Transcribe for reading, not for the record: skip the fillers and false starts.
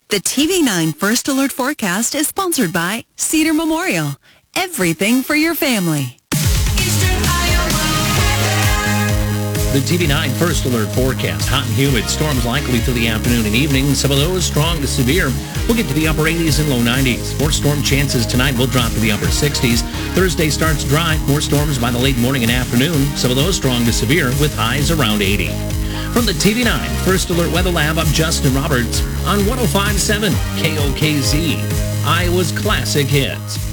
The TV9 First Alert forecast is sponsored by Cedar Memorial. Everything for your family. The TV9 First Alert forecast. Hot and humid. Storms likely through the afternoon and evening. Some of those strong to severe. We'll get to the upper 80s and low 90s. More storm chances tonight will drop to the upper 60s. Thursday starts dry. More storms by the late morning and afternoon. Some of those strong to severe with highs around 80. From the TV9 First Alert Weather Lab, I'm Justin Roberts on 105.7 KOKZ, Iowa's Classic Hits.